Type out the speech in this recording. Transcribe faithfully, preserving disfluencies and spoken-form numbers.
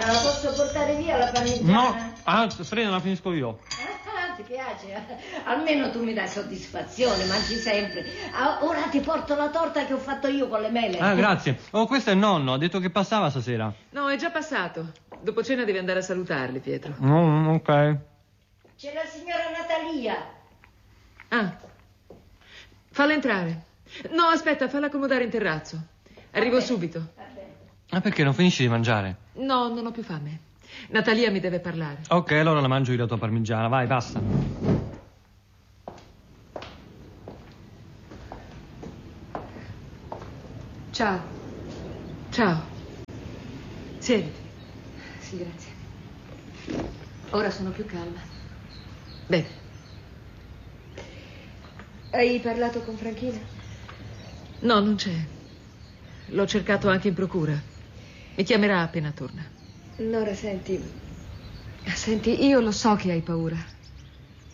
parmigiana, la posso portare via la parmigiana? No, ah, Freda, la finisco io. Ah, ti piace? Almeno tu mi dai soddisfazione, mangi sempre. Ah, ora ti porto la torta che ho fatto io con le mele. Ah, grazie. Oh, questo è il nonno, ha detto che passava stasera. No, è già passato. Dopo cena devi andare a salutarli, Pietro. Mm, ok. C'è la signora Natalia. Ah, falla entrare. No, aspetta, falla accomodare in terrazzo. Arrivo Vabbè. subito. Va bene. Ma perché non finisci di mangiare? No, non ho più fame. Natalia mi deve parlare. Ok, allora la mangio io la tua parmigiana, vai, passa. Ciao. Ciao. Siediti. Sì, grazie. Ora sono più calma. Bene. Hai parlato con Franchina? No, non c'è. L'ho cercato anche in procura. Mi chiamerà appena torna. Nora, senti. Senti, io lo so che hai paura.